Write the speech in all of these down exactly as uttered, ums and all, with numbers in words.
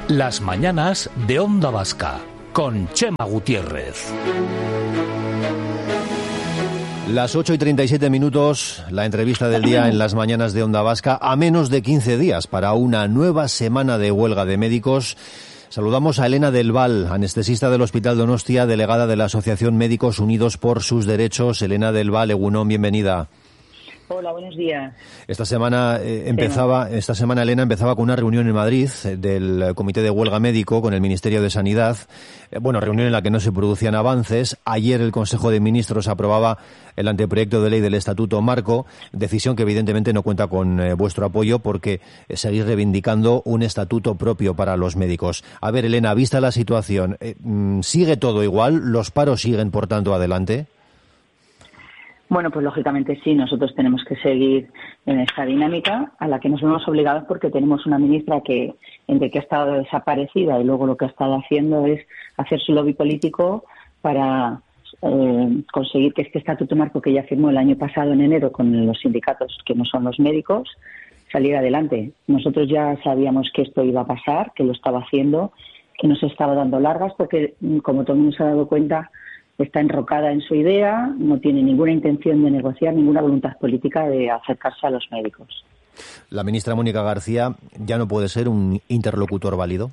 Las mañanas de Onda Vasca, con Chema Gutiérrez. Las ocho y treinta y siete minutos, la entrevista del día en las mañanas de Onda Vasca, a menos de quince días para una nueva semana de huelga de médicos. Saludamos a Elena del Val, anestesista del Hospital Donostia, delegada de la Asociación Médicos Unidos por sus Derechos. Elena del Val, Egunon, bienvenida. Hola, buenos días. Esta semana eh, empezaba, esta semana Elena empezaba con una reunión en Madrid eh, del Comité de Huelga Médico con el Ministerio de Sanidad. Eh, bueno, reunión en la que no se producían avances. Ayer el Consejo de Ministros aprobaba el anteproyecto de ley del Estatuto Marco, decisión que evidentemente no cuenta con eh, vuestro apoyo porque eh, seguís reivindicando un estatuto propio para los médicos. A ver, Elena, vista la situación, eh, ¿sigue todo igual? ¿Los paros siguen, por tanto, adelante? Bueno, pues lógicamente sí, nosotros tenemos que seguir en esta dinámica a la que nos vemos obligados porque tenemos una ministra que, entre que ha estado desaparecida y luego lo que ha estado haciendo es hacer su lobby político para eh, conseguir que este estatuto marco que ella firmó el año pasado en enero con los sindicatos que no son los médicos saliera adelante. Nosotros ya sabíamos que esto iba a pasar, que lo estaba haciendo, que nos estaba dando largas porque, como todo el mundo se ha dado cuenta, está enrocada en su idea, no tiene ninguna intención de negociar, ninguna voluntad política de acercarse a los médicos. ¿La ministra Mónica García ya no puede ser un interlocutor válido?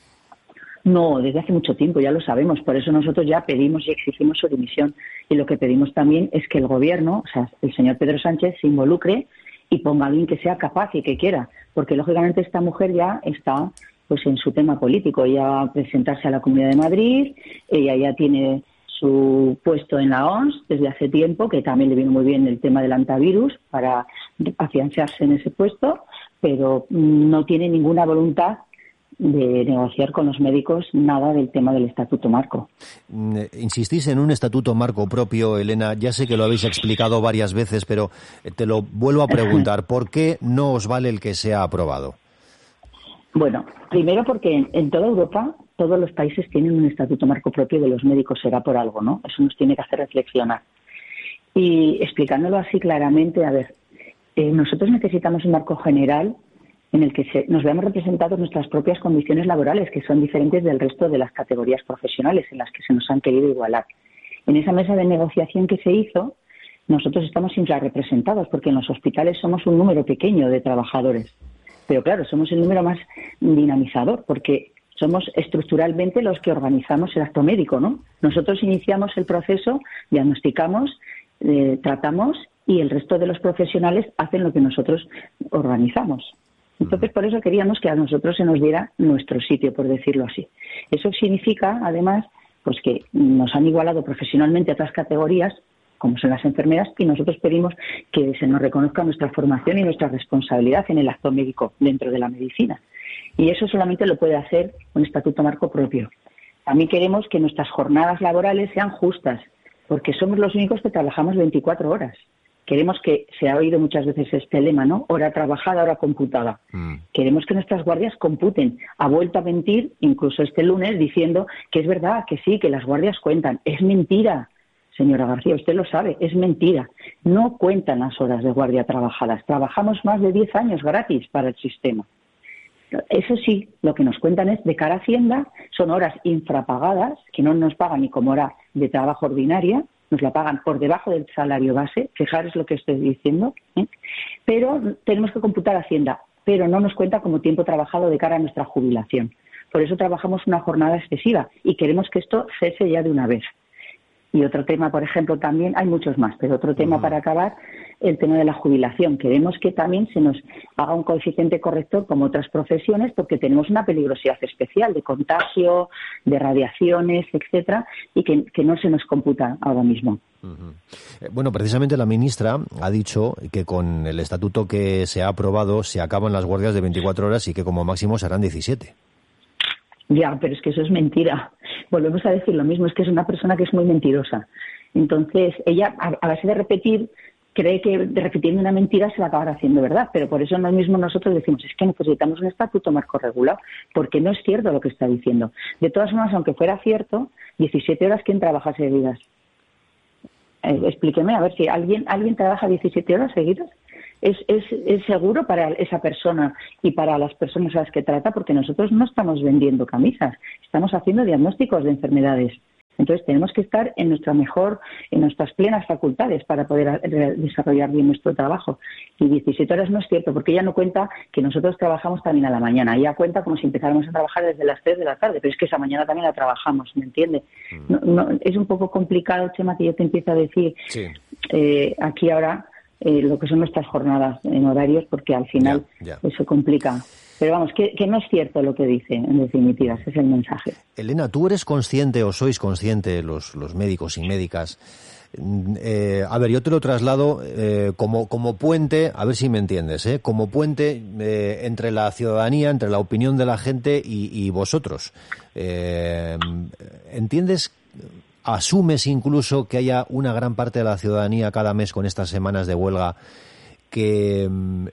No, desde hace mucho tiempo, ya lo sabemos. Por eso nosotros ya pedimos y exigimos su dimisión. Y lo que pedimos también es que el Gobierno, o sea, el señor Pedro Sánchez, se involucre y ponga a alguien que sea capaz y que quiera. Porque, lógicamente, esta mujer ya está pues en su tema político. Ella va a presentarse a la Comunidad de Madrid, ella ya tiene su puesto en la O M S desde hace tiempo, que también le vino muy bien el tema del antivirus para afianzarse en ese puesto, pero no tiene ninguna voluntad de negociar con los médicos nada del tema del Estatuto Marco. Insistís en un Estatuto Marco propio, Elena. Ya sé que lo habéis explicado varias veces, pero te lo vuelvo a preguntar. ¿Por qué no os vale el que se ha aprobado? Bueno, primero porque en toda Europa todos los países tienen un estatuto marco propio de los médicos, será por algo, ¿no? Eso nos tiene que hacer reflexionar. Y explicándolo así claramente, a ver, eh, nosotros necesitamos un marco general en el que se, nos veamos representados nuestras propias condiciones laborales, que son diferentes del resto de las categorías profesionales en las que se nos han querido igualar. En esa mesa de negociación que se hizo, nosotros estamos infrarrepresentados porque en los hospitales somos un número pequeño de trabajadores. Pero claro, somos el número más dinamizador porque somos estructuralmente los que organizamos el acto médico, ¿no? Nosotros iniciamos el proceso, diagnosticamos, eh, tratamos y el resto de los profesionales hacen lo que nosotros organizamos. Entonces, por eso queríamos que a nosotros se nos diera nuestro sitio, por decirlo así. Eso significa, además, pues que nos han igualado profesionalmente a otras categorías, como son las enfermeras, y nosotros pedimos que se nos reconozca nuestra formación y nuestra responsabilidad en el acto médico dentro de la medicina. Y eso solamente lo puede hacer un estatuto marco propio. También queremos que nuestras jornadas laborales sean justas, porque somos los únicos que trabajamos veinticuatro horas. Queremos que, se ha oído muchas veces este lema, ¿no? Hora trabajada, hora computada. Mm. Queremos que nuestras guardias computen. Ha vuelto a mentir, incluso este lunes, diciendo que es verdad, que sí, que las guardias cuentan. Es mentira. Señora García, usted lo sabe, es mentira. No cuentan las horas de guardia trabajadas. Trabajamos más de diez años gratis para el sistema. Eso sí, lo que nos cuentan es, de cara a Hacienda, son horas infrapagadas, que no nos pagan ni como hora de trabajo ordinaria, nos la pagan por debajo del salario base, fijaros lo que estoy diciendo, ¿eh? Pero tenemos que computar Hacienda, pero no nos cuenta como tiempo trabajado de cara a nuestra jubilación. Por eso trabajamos una jornada excesiva y queremos que esto cese ya de una vez. Y otro tema, por ejemplo, también, hay muchos más, pero otro tema uh-huh. para acabar, el tema de la jubilación. Queremos que también se nos haga un coeficiente corrector como otras profesiones, porque tenemos una peligrosidad especial de contagio, de radiaciones, etcétera, y que, que no se nos computa ahora mismo. Uh-huh. Eh, bueno, precisamente la ministra ha dicho que con el estatuto que se ha aprobado se acaban las guardias de veinticuatro horas y que como máximo serán diecisiete. Ya, pero es que eso es mentira. Volvemos a decir lo mismo, es que es una persona que es muy mentirosa. Entonces, ella, a, a base de repetir, cree que de repitiendo una mentira se va a acabar haciendo verdad. Pero por eso no mismo nosotros decimos, es que necesitamos un estatuto marco regulado, porque no es cierto lo que está diciendo. De todas formas, aunque fuera cierto, diecisiete horas, ¿quién trabaja seguidas? Eh, explíqueme, a ver si alguien alguien trabaja diecisiete horas seguidas. es, es, es seguro para esa persona y para las personas a las que trata, porque nosotros no estamos vendiendo camisas, estamos haciendo diagnósticos de enfermedades. Entonces tenemos que estar en nuestra mejor, en nuestras plenas facultades para poder desarrollar bien nuestro trabajo. Y diecisiete horas no es cierto, porque ella no cuenta que nosotros trabajamos también a la mañana. Ella cuenta como si empezáramos a trabajar desde las tres de la tarde, pero es que esa mañana también la trabajamos, ¿me entiende? Mm. No, no, es un poco complicado el tema que yo te empiezo a decir sí. eh, aquí ahora eh, lo que son nuestras jornadas en horarios, porque al final ya, ya. pues, se complica. Pero vamos, que, que no es cierto lo que dice, en definitiva, ese es el mensaje. Elena, ¿tú eres consciente o sois consciente, los, los médicos y médicas? Eh, a ver, yo te lo traslado eh, como, como puente, a ver si me entiendes, ¿eh? como puente eh, entre la ciudadanía, entre la opinión de la gente y, y vosotros. Eh, ¿Entiendes, asumes incluso que haya una gran parte de la ciudadanía cada mes con estas semanas de huelga que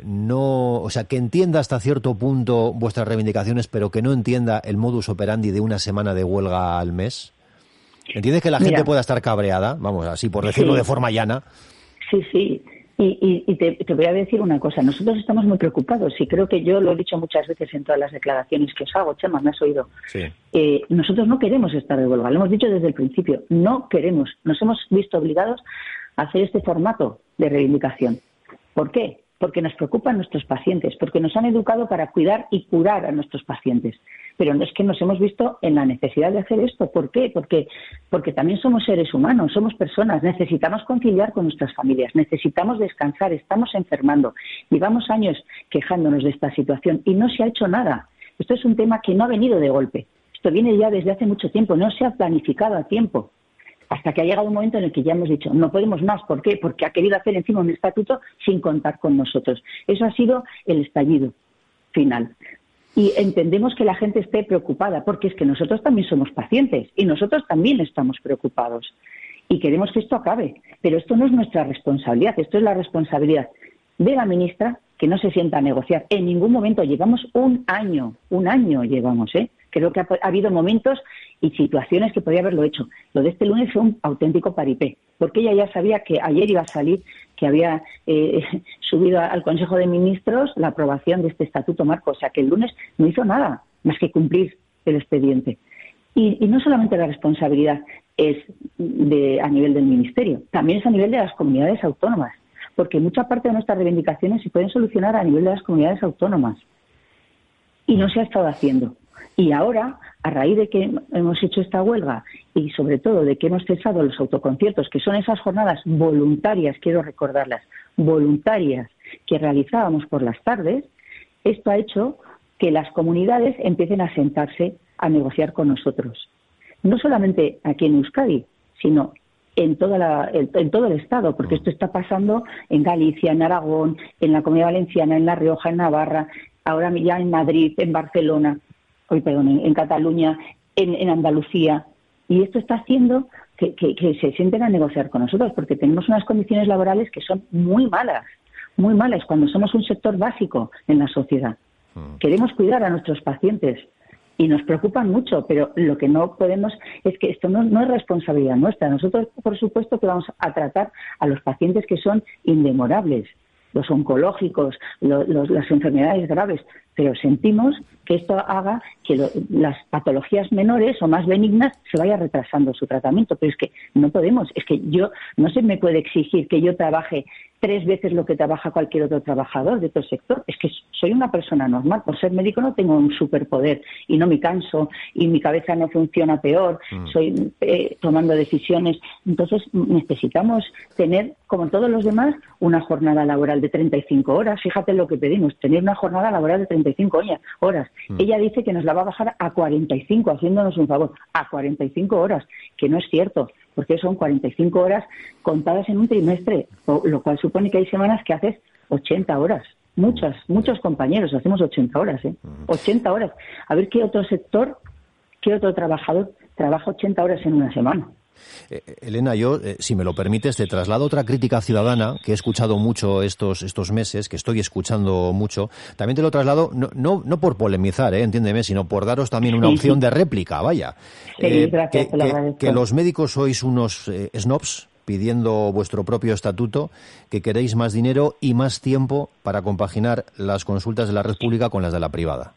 no, o sea, que entienda hasta cierto punto vuestras reivindicaciones, pero que no entienda el modus operandi de una semana de huelga al mes? ¿Entiendes que la gente Mira, pueda estar cabreada? Vamos, así por decirlo sí, de forma llana. Sí, sí. Y, y, y te, te voy a decir una cosa. Nosotros estamos muy preocupados y creo que yo lo he dicho muchas veces en todas las declaraciones que os hago. Chema, ¿me has oído? Sí. Eh, nosotros no queremos estar de huelga. Lo hemos dicho desde el principio. No queremos. Nos hemos visto obligados a hacer este formato de reivindicación. ¿Por qué? Porque nos preocupan nuestros pacientes, porque nos han educado para cuidar y curar a nuestros pacientes. Pero no es que nos hemos visto en la necesidad de hacer esto. ¿Por qué? Porque, porque también somos seres humanos, somos personas, necesitamos conciliar con nuestras familias, necesitamos descansar, estamos enfermando. Llevamos años quejándonos de esta situación y no se ha hecho nada. Esto es un tema que no ha venido de golpe. Esto viene ya desde hace mucho tiempo, no se ha planificado a tiempo. Hasta que ha llegado un momento en el que ya hemos dicho, no podemos más. ¿Por qué? Porque ha querido hacer encima un estatuto sin contar con nosotros. Eso ha sido el estallido final. Y entendemos que la gente esté preocupada, porque es que nosotros también somos pacientes y nosotros también estamos preocupados. Y queremos que esto acabe. Pero esto no es nuestra responsabilidad, esto es la responsabilidad de la ministra, que no se sienta a negociar. En ningún momento llevamos un año, un año llevamos, ¿eh? Creo que ha, ha habido momentos y situaciones que podría haberlo hecho. Lo de este lunes fue un auténtico paripé, porque ella ya sabía que ayer iba a salir, que había eh, subido al Consejo de Ministros la aprobación de este Estatuto Marco. O sea, que el lunes no hizo nada más que cumplir el expediente. Y, y no solamente la responsabilidad es de, a nivel del Ministerio, también es a nivel de las comunidades autónomas, porque mucha parte de nuestras reivindicaciones se pueden solucionar a nivel de las comunidades autónomas. Y no se ha estado haciendo. Y ahora, a raíz de que hemos hecho esta huelga y sobre todo de que hemos cesado los autoconciertos, que son esas jornadas voluntarias, quiero recordarlas, voluntarias que realizábamos por las tardes, esto ha hecho que las comunidades empiecen a sentarse a negociar con nosotros. No solamente aquí en Euskadi, sino en, toda la, en, en todo el Estado, porque esto está pasando en Galicia, en Aragón, en la Comunidad Valenciana, en La Rioja, en Navarra, ahora ya en Madrid, en Barcelona, hoy perdón, en, en Cataluña, en, en Andalucía. Y esto está haciendo que, que, que se sienten a negociar con nosotros, porque tenemos unas condiciones laborales que son muy malas, muy malas, cuando somos un sector básico en la sociedad. Mm. Queremos cuidar a nuestros pacientes y nos preocupan mucho, pero lo que no podemos es que esto no, no es responsabilidad nuestra. Nosotros, por supuesto, que vamos a tratar a los pacientes que son indemorables, los oncológicos, los, los, las enfermedades graves, pero sentimos que esto haga que lo, las patologías menores o más benignas se vaya retrasando su tratamiento. Pero es que no podemos, es que yo no se me puede exigir que yo trabaje tres veces lo que trabaja cualquier otro trabajador de otro sector. Es que soy una persona normal, por ser médico no tengo un superpoder y no me canso y mi cabeza no funciona peor, mm. soy eh, tomando decisiones. Entonces necesitamos tener, como todos los demás, una jornada laboral de treinta y cinco horas. Fíjate lo que pedimos, tener una jornada laboral de treinta y cinco horas. Mm. Ella dice que nos la va a bajar a cuarenta y cinco, haciéndonos un favor, a cuarenta y cinco horas, que no es cierto, porque son cuarenta y cinco horas contadas en un trimestre, lo cual supone que hay semanas que haces ochenta horas. Muchas, muchos compañeros hacemos ochenta horas, ¿eh? ochenta horas. A ver qué otro sector, qué otro trabajador trabaja ochenta horas en una semana. Eh, Elena, yo, eh, si me lo permites, te traslado otra crítica ciudadana que he escuchado mucho estos estos meses, que estoy escuchando mucho. También te lo traslado, no no, no por polemizar, eh, entiéndeme, sino por daros también una sí, opción sí. de réplica, vaya. Sí, eh, gracias, que, que, que los médicos sois unos eh, snobs, pidiendo vuestro propio estatuto, que queréis más dinero y más tiempo para compaginar las consultas de la red pública con las de la privada.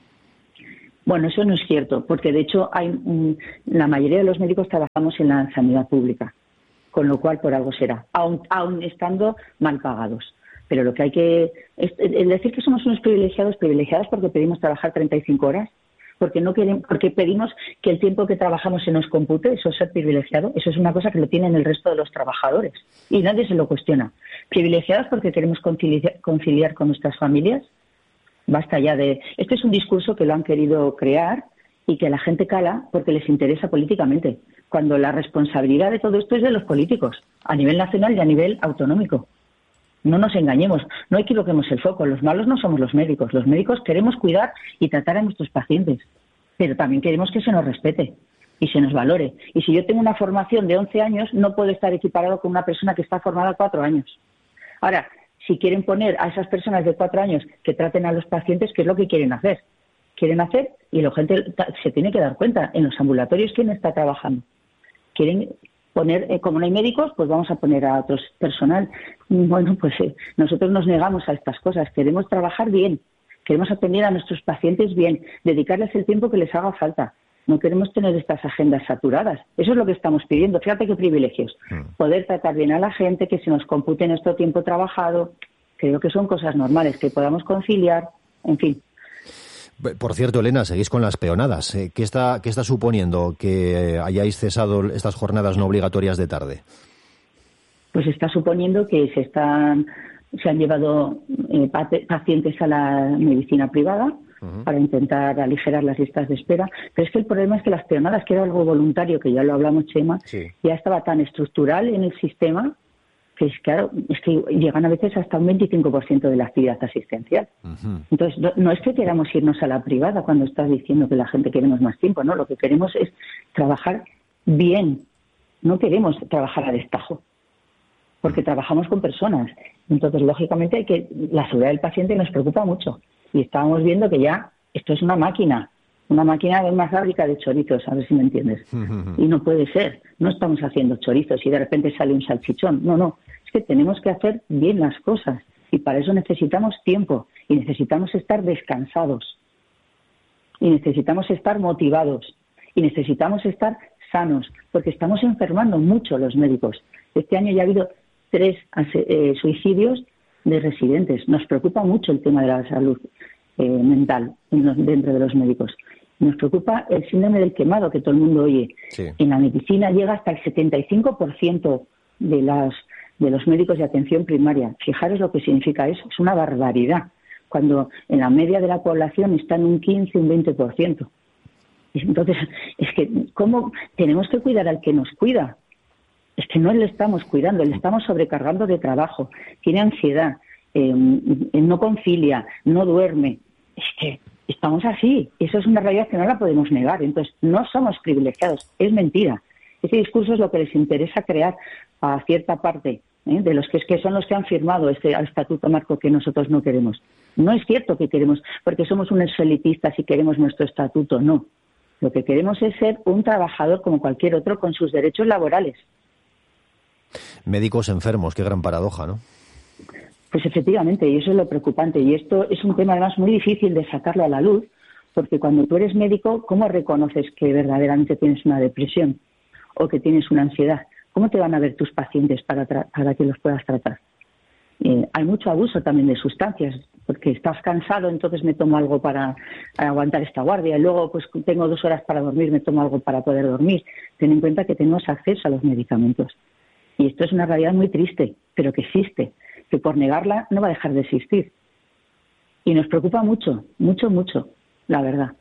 Bueno, eso no es cierto, porque de hecho hay mm, la mayoría de los médicos trabajamos en la sanidad pública, con lo cual por algo será, aun, aun estando mal pagados. Pero lo que hay que... Es, el decir que somos unos privilegiados, privilegiados porque pedimos trabajar treinta y cinco horas, porque no queremos, porque pedimos que el tiempo que trabajamos se nos compute, eso es ser privilegiado, eso es una cosa que lo tienen el resto de los trabajadores y nadie se lo cuestiona. Privilegiados porque queremos conciliar, conciliar con nuestras familias. Basta ya de... Este es un discurso que lo han querido crear y que la gente cala porque les interesa políticamente, cuando la responsabilidad de todo esto es de los políticos, a nivel nacional y a nivel autonómico. No nos engañemos, no equivoquemos el foco. Los malos no somos los médicos. Los médicos queremos cuidar y tratar a nuestros pacientes, pero también queremos que se nos respete y se nos valore. Y si yo tengo una formación de once años, no puedo estar equiparado con una persona que está formada cuatro años. Ahora, si quieren poner a esas personas de cuatro años que traten a los pacientes, ¿qué es lo que quieren hacer? Quieren hacer, y la gente se tiene que dar cuenta, en los ambulatorios, ¿quién está trabajando? Quieren poner, eh, como no hay médicos, pues vamos a poner a otros personal. Bueno, pues eh, nosotros nos negamos a estas cosas. Queremos trabajar bien, queremos atender a nuestros pacientes bien, dedicarles el tiempo que les haga falta. No queremos tener estas agendas saturadas. Eso es lo que estamos pidiendo. Fíjate qué privilegios. Mm. Poder tratar bien a la gente, que se nos compute nuestro tiempo trabajado. Creo que son cosas normales, que podamos conciliar, en fin. Por cierto, Elena, seguís con las peonadas. ¿Qué está, qué está suponiendo que hayáis cesado estas jornadas no obligatorias de tarde? Pues está suponiendo que se están se han llevado eh, pacientes a la medicina privada uh-huh. para intentar aligerar las listas de espera. Pero es que el problema es que las peonadas, que era algo voluntario, que ya lo hablamos, Chema, sí. ya estaba tan estructural en el sistema que es claro, es que llegan a veces hasta un veinticinco por ciento de la actividad asistencial. Uh-huh. Entonces, no, no es que queramos irnos a la privada cuando estás diciendo que la gente queremos más tiempo, no, lo que queremos es trabajar bien, no queremos trabajar a destajo, porque trabajamos con personas. Entonces, lógicamente, hay que la seguridad del paciente nos preocupa mucho. Y estábamos viendo que ya esto es una máquina, una máquina de una fábrica de chorizos, a ver si me entiendes. Uh-huh. Y no puede ser, no estamos haciendo chorizos y de repente sale un salchichón, no, no. Es que tenemos que hacer bien las cosas y para eso necesitamos tiempo y necesitamos estar descansados y necesitamos estar motivados y necesitamos estar sanos porque estamos enfermando mucho los médicos. Este año ya ha habido tres eh, suicidios de residentes. Nos preocupa mucho el tema de la salud eh, mental dentro de los médicos. Nos preocupa el síndrome del quemado que todo el mundo oye. Sí. En la medicina llega hasta el setenta y cinco por ciento de las de los médicos de atención primaria. Fijaros lo que significa eso. Es una barbaridad. Cuando en la media de la población está en un quince, un veinte por ciento. Entonces, es que, ¿cómo tenemos que cuidar al que nos cuida? Es que no le estamos cuidando, le estamos sobrecargando de trabajo. Tiene ansiedad, eh, no concilia, no duerme. Es que estamos así. Eso es una realidad que no la podemos negar. Entonces, no somos privilegiados. Es mentira. Ese discurso es lo que les interesa crear a cierta parte ¿eh? de los que, es que son los que han firmado este estatuto marco que nosotros no queremos. No es cierto que queremos, porque somos unos elitistas y queremos nuestro estatuto, no. Lo que queremos es ser un trabajador como cualquier otro con sus derechos laborales. Médicos enfermos, qué gran paradoja, ¿no? Pues efectivamente, y eso es lo preocupante. Y esto es un tema además muy difícil de sacarlo a la luz, porque cuando tú eres médico, ¿cómo reconoces que verdaderamente tienes una depresión o que tienes una ansiedad? ¿Cómo te van a ver tus pacientes para, tra- para que los puedas tratar? Eh, hay mucho abuso también de sustancias, porque estás cansado, entonces me tomo algo para, para aguantar esta guardia, y luego pues tengo dos horas para dormir, me tomo algo para poder dormir. Ten en cuenta que tenemos acceso a los medicamentos. Y esto es una realidad muy triste, pero que existe, que por negarla no va a dejar de existir. Y nos preocupa mucho, mucho, mucho, la verdad.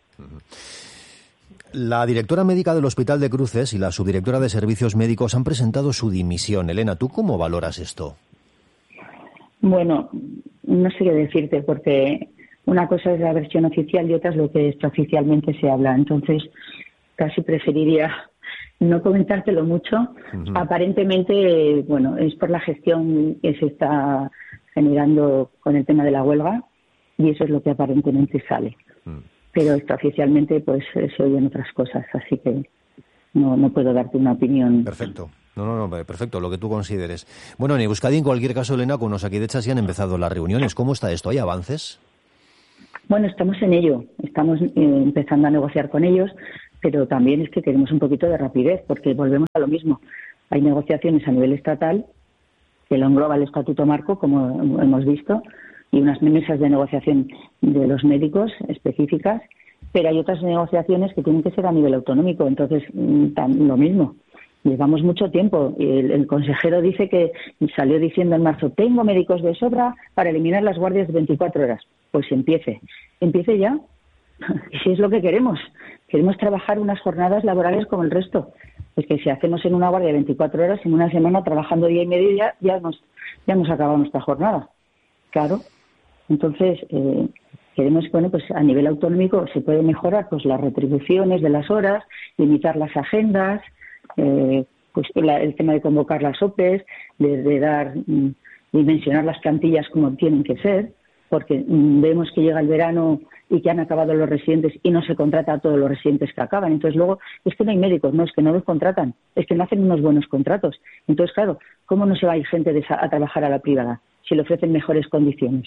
La directora médica del Hospital de Cruces y la subdirectora de Servicios Médicos han presentado su dimisión. Elena, ¿tú cómo valoras esto? Bueno, no sé qué decirte, porque una cosa es la versión oficial y otra es lo que extraoficialmente se habla. Entonces, casi preferiría no comentártelo mucho. Uh-huh. Aparentemente, bueno, es por la gestión que se está generando con el tema de la huelga y eso es lo que aparentemente sale. Uh-huh. Pero extraoficialmente pues se oyen otras cosas, así que no, no puedo darte una opinión. Perfecto. No, no, no, perfecto, lo que tú consideres. Bueno, en Euskadi, en cualquier caso, Elena, con Osakidetza sí han empezado las reuniones. ¿Cómo está esto? ¿Hay avances? Bueno, estamos en ello. Estamos eh, empezando a negociar con ellos, pero también es que queremos un poquito de rapidez, porque volvemos a lo mismo. Hay negociaciones a nivel estatal, que lo engloba el Estatuto Marco, como hemos visto, y unas mesas de negociación de los médicos específicas, pero hay otras negociaciones que tienen que ser a nivel autonómico. Entonces, tan, lo mismo. Llevamos mucho tiempo. El, el consejero dice que salió diciendo en marzo, tengo médicos de sobra para eliminar las guardias de veinticuatro horas. Pues empiece. Empiece ya. Y si es lo que queremos. Queremos trabajar unas jornadas laborales como el resto. Pues que si hacemos en una guardia de veinticuatro horas, en una semana trabajando día y medio, ya, ya, hemos, ya hemos acabado nuestra jornada. Claro. Entonces, eh, queremos, bueno, pues a nivel autonómico se puede mejorar pues las retribuciones de las horas, limitar las agendas, eh, pues la, el tema de convocar las O P Es, de, de dar, mm, dimensionar las plantillas como tienen que ser, porque mm, vemos que llega el verano y que han acabado los residentes y no se contrata a todos los residentes que acaban. Entonces luego, es que no hay médicos, no, es que no los contratan, es que no hacen unos buenos contratos. Entonces, claro, ¿cómo no se va a ir gente de esa, a trabajar a la privada si le ofrecen mejores condiciones?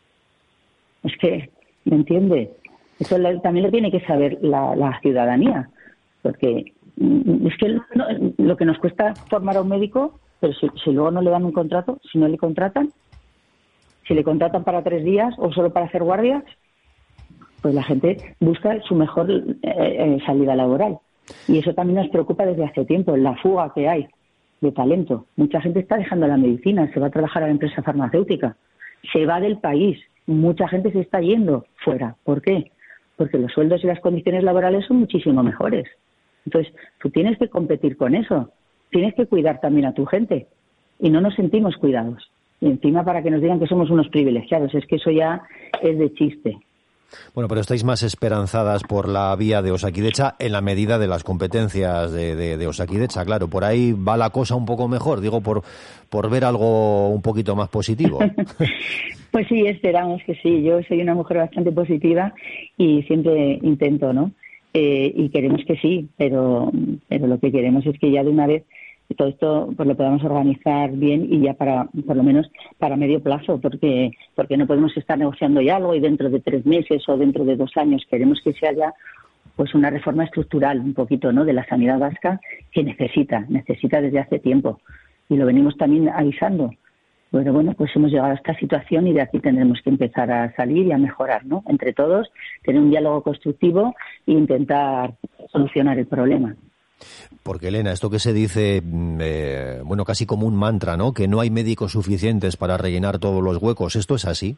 Es que, ¿me entiende? Eso la, también lo tiene que saber la, la ciudadanía, porque mm, es que no, lo que nos cuesta formar a un médico, pero si, si luego no le dan un contrato, si no le contratan, si le contratan para tres días o solo para hacer guardias, pues la gente busca su mejor eh, eh, salida laboral. Y eso también nos preocupa desde hace tiempo, la fuga que hay de talento. Mucha gente está dejando la medicina, se va a trabajar a la empresa farmacéutica, se va del país, mucha gente se está yendo fuera. ¿Por qué? Porque los sueldos y las condiciones laborales son muchísimo mejores. Entonces, tú tienes que competir con eso, tienes que cuidar también a tu gente. Y no nos sentimos cuidados. Y encima para que nos digan que somos unos privilegiados, es que eso ya es de chiste. Bueno, pero estáis más esperanzadas por la vía de Osakidetza en la medida de las competencias de, de, de Osakidetza, claro. Por ahí va la cosa un poco mejor, digo, por, por ver algo un poquito más positivo. Pues sí, esperamos que sí. Yo soy una mujer bastante positiva y siempre intento, ¿no? Eh, y queremos que sí, pero, pero lo que queremos es que ya de una vez todo esto pues lo podamos organizar bien y ya para, por lo menos para medio plazo, porque porque no podemos estar negociando ya algo y dentro de tres meses o dentro de dos años. Queremos que se haya pues una reforma estructural un poquito, ¿no?, de la sanidad vasca, que necesita, necesita desde hace tiempo, y lo venimos también avisando. Pero bueno, pues hemos llegado a esta situación y de aquí tendremos que empezar a salir y a mejorar, ¿no?, entre todos, tener un diálogo constructivo e intentar solucionar el problema. Porque, Elena, esto que se dice, eh, bueno, casi como un mantra, ¿no?, que no hay médicos suficientes para rellenar todos los huecos, ¿esto es así?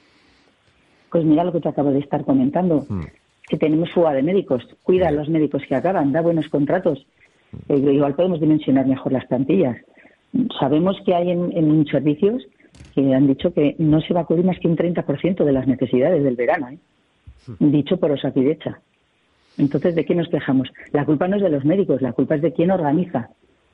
Pues mira lo que te acabo de estar comentando, hmm. que tenemos fuga de médicos, cuida a los médicos que acaban, da buenos contratos, eh, igual podemos dimensionar mejor las plantillas. Sabemos que hay en, en servicios que han dicho que no se va a cubrir más que un treinta por ciento de las necesidades del verano, ¿eh? hmm. dicho por Osakidetza. Entonces, ¿de qué nos quejamos? La culpa no es de los médicos, la culpa es de quien organiza.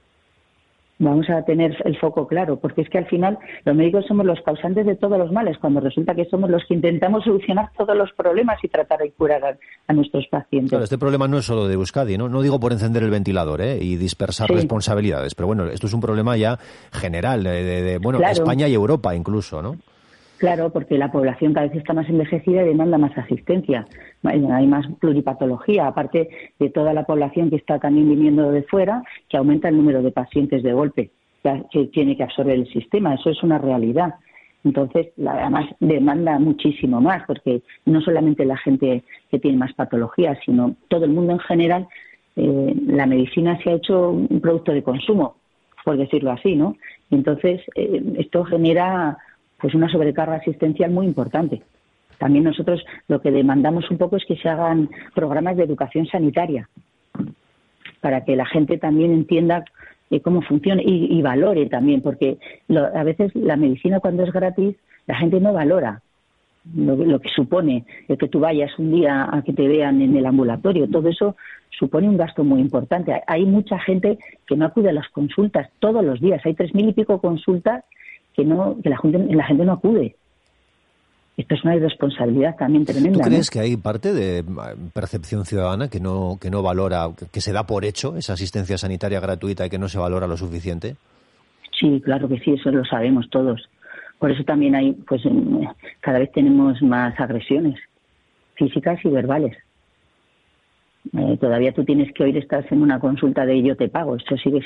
Vamos a tener el foco claro, porque es que al final los médicos somos los causantes de todos los males, cuando resulta que somos los que intentamos solucionar todos los problemas y tratar de curar a, a nuestros pacientes. Claro, este problema no es solo de Euskadi, ¿no? No digo por encender el ventilador, ¿eh?, y dispersar sí. responsabilidades, pero bueno, esto es un problema ya general, de, de, de bueno, claro. España y Europa incluso, ¿no? Claro, porque la población cada vez está más envejecida y demanda más asistencia. Hay más pluripatología, aparte de toda la población que está también viniendo de fuera, que aumenta el número de pacientes de golpe que tiene que absorber el sistema. Eso es una realidad. Entonces, además, demanda muchísimo más, porque no solamente la gente que tiene más patologías, sino todo el mundo en general. Eh, la medicina se ha hecho un producto de consumo, por decirlo así, ¿no? Entonces, eh, esto genera pues una sobrecarga asistencial muy importante. También nosotros lo que demandamos un poco es que se hagan programas de educación sanitaria para que la gente también entienda eh, cómo funciona y, y valore también, porque lo, a veces la medicina cuando es gratis la gente no valora lo, lo que supone el que tú vayas un día a que te vean en el ambulatorio. Todo eso supone un gasto muy importante. Hay mucha gente que no acude a las consultas todos los días. Hay tres mil y pico consultas que no que la gente, la gente no acude. Esto es una irresponsabilidad también tremenda. ¿Tú crees ¿no? que hay parte de percepción ciudadana que no que no valora, que se da por hecho esa asistencia sanitaria gratuita y que no se valora lo suficiente? Sí, claro que sí, eso lo sabemos todos. Por eso también hay, pues cada vez tenemos más agresiones físicas y verbales. Eh, todavía tú tienes que oír, estás en una consulta de yo te pago, eso sigue